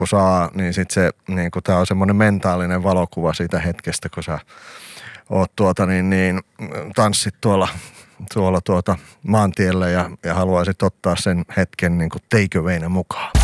kun saa, niin sitten se, niin kuin, tää on semmoinen mentaalinen valokuva siitä hetkestä, kun sä oot tanssit tuolla maantiellä ja haluaisit ottaa sen hetken niin kuin take awayna mukaan.